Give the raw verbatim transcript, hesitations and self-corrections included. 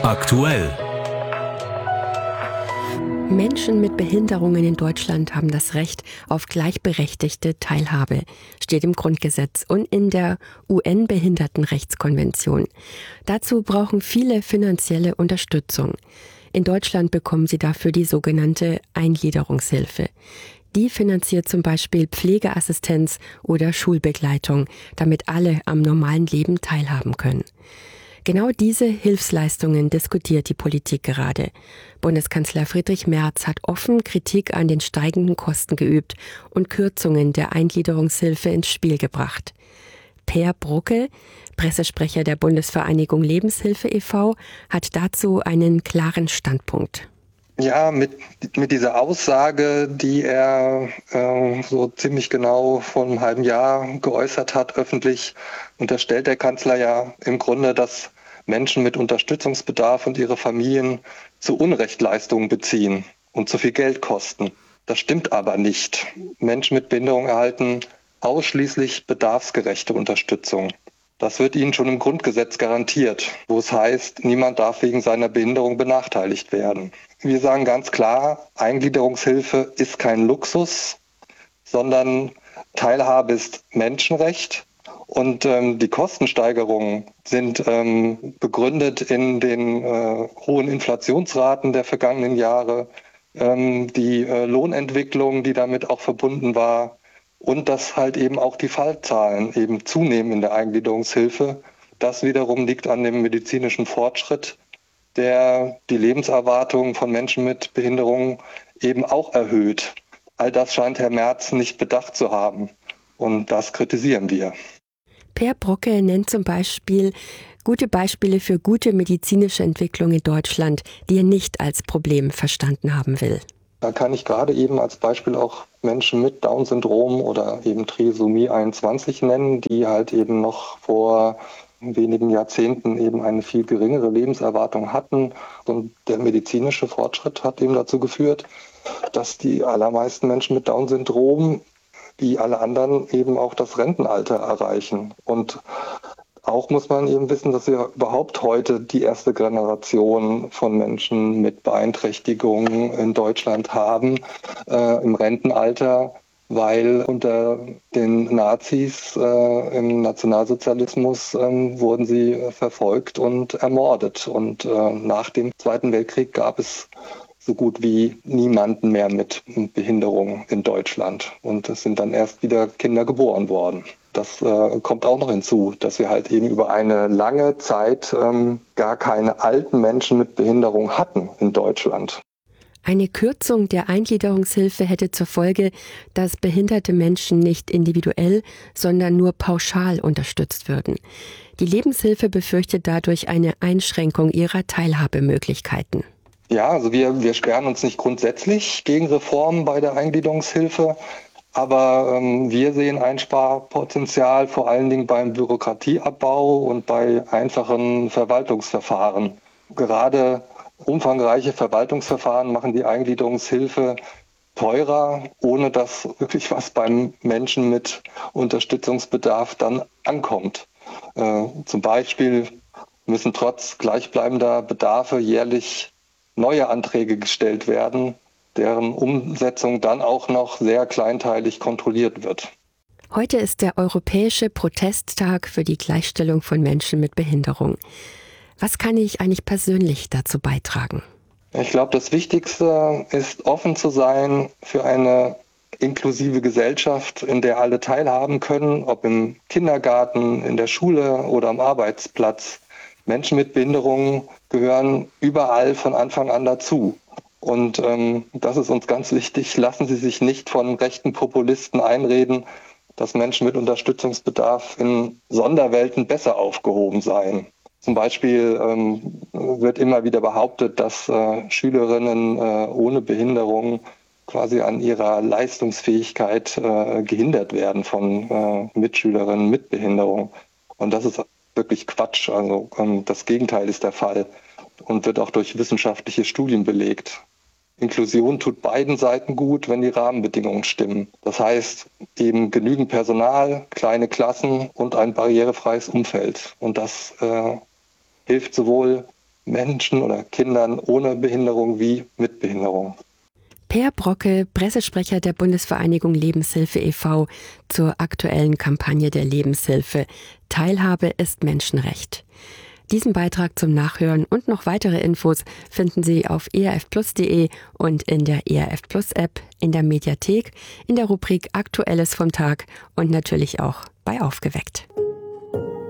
Aktuell. Menschen mit Behinderungen in Deutschland haben das Recht auf gleichberechtigte Teilhabe, steht im Grundgesetz und in der U N-Behindertenrechtskonvention. Dazu brauchen viele finanzielle Unterstützung. In Deutschland bekommen sie dafür die sogenannte Eingliederungshilfe. Die finanziert zum Beispiel Pflegeassistenz oder Schulbegleitung, damit alle am normalen Leben teilhaben können. Genau diese Hilfsleistungen diskutiert die Politik gerade. Bundeskanzler Friedrich Merz hat offen Kritik an den steigenden Kosten geübt und Kürzungen der Eingliederungshilfe ins Spiel gebracht. Per Brucke, Pressesprecher der Bundesvereinigung Lebenshilfe e V, hat dazu einen klaren Standpunkt. Ja, mit, mit dieser Aussage, die er äh, so ziemlich genau vor einem halben Jahr geäußert hat, öffentlich, unterstellt der Kanzler ja im Grunde, dass Menschen mit Unterstützungsbedarf und ihre Familien zu Unrecht Leistungen beziehen und zu viel Geld kosten. Das stimmt aber nicht. Menschen mit Behinderung erhalten ausschließlich bedarfsgerechte Unterstützung. Das wird ihnen schon im Grundgesetz garantiert, wo es heißt, niemand darf wegen seiner Behinderung benachteiligt werden. Wir sagen ganz klar, Eingliederungshilfe ist kein Luxus, sondern Teilhabe ist Menschenrecht. Und ähm, die Kostensteigerungen sind ähm, begründet in den äh, hohen Inflationsraten der vergangenen Jahre, ähm, die äh, Lohnentwicklung, die damit auch verbunden war, und dass halt eben auch die Fallzahlen eben zunehmen in der Eingliederungshilfe. Das wiederum liegt an dem medizinischen Fortschritt, der die Lebenserwartung von Menschen mit Behinderungen eben auch erhöht. All das scheint Herr Merz nicht bedacht zu haben. Und das kritisieren wir. Per Brucke nennt zum Beispiel gute Beispiele für gute medizinische Entwicklung in Deutschland, die er nicht als Problem verstanden haben will. Da kann ich gerade eben als Beispiel auch Menschen mit Down-Syndrom oder eben Trisomie einundzwanzig nennen, die halt eben noch vor wenigen Jahrzehnten eben eine viel geringere Lebenserwartung hatten. Und der medizinische Fortschritt hat eben dazu geführt, dass die allermeisten Menschen mit Down-Syndrom, wie alle anderen, eben auch das Rentenalter erreichen. Und auch muss man eben wissen, dass wir überhaupt heute die erste Generation von Menschen mit Beeinträchtigungen in Deutschland haben, äh, im Rentenalter, weil unter den Nazis äh, im Nationalsozialismus äh, wurden sie äh, verfolgt und ermordet. Und äh, nach dem Zweiten Weltkrieg gab es so gut wie niemanden mehr mit Behinderung in Deutschland. Und es sind dann erst wieder Kinder geboren worden. Das äh, kommt auch noch hinzu, dass wir halt eben über eine lange Zeit ähm, gar keine alten Menschen mit Behinderung hatten in Deutschland. Eine Kürzung der Eingliederungshilfe hätte zur Folge, dass behinderte Menschen nicht individuell, sondern nur pauschal unterstützt würden. Die Lebenshilfe befürchtet dadurch eine Einschränkung ihrer Teilhabemöglichkeiten. Ja, also wir, wir sperren uns nicht grundsätzlich gegen Reformen bei der Eingliederungshilfe. Aber ähm, wir sehen Einsparpotenzial vor allen Dingen beim Bürokratieabbau und bei einfachen Verwaltungsverfahren. Gerade umfangreiche Verwaltungsverfahren machen die Eingliederungshilfe teurer, ohne dass wirklich was beim Menschen mit Unterstützungsbedarf dann ankommt. Äh, zum Beispiel müssen trotz gleichbleibender Bedarfe jährlich neue Anträge gestellt werden, deren Umsetzung dann auch noch sehr kleinteilig kontrolliert wird. Heute ist der Europäische Protesttag für die Gleichstellung von Menschen mit Behinderung. Was kann ich eigentlich persönlich dazu beitragen? Ich glaube, das Wichtigste ist, offen zu sein für eine inklusive Gesellschaft, in der alle teilhaben können, ob im Kindergarten, in der Schule oder am Arbeitsplatz. Menschen mit Behinderungen gehören überall von Anfang an dazu. Und ähm, das ist uns ganz wichtig. Lassen Sie sich nicht von rechten Populisten einreden, dass Menschen mit Unterstützungsbedarf in Sonderwelten besser aufgehoben seien. Zum Beispiel ähm, wird immer wieder behauptet, dass äh, Schülerinnen äh, ohne Behinderung quasi an ihrer Leistungsfähigkeit äh, gehindert werden von äh, Mitschülerinnen mit Behinderung. Und das ist wirklich Quatsch. Also ähm, das Gegenteil ist der Fall und wird auch durch wissenschaftliche Studien belegt. Inklusion tut beiden Seiten gut, wenn die Rahmenbedingungen stimmen. Das heißt eben genügend Personal, kleine Klassen und ein barrierefreies Umfeld. Und das äh, hilft sowohl Menschen oder Kindern ohne Behinderung wie mit Behinderung. Per Brocke, Pressesprecher der Bundesvereinigung Lebenshilfe e V zur aktuellen Kampagne der Lebenshilfe. Teilhabe ist Menschenrecht. Diesen Beitrag zum Nachhören und noch weitere Infos finden Sie auf e r f plus punkt de und in der E R F Plus App, in der Mediathek, in der Rubrik Aktuelles vom Tag und natürlich auch bei Aufgeweckt.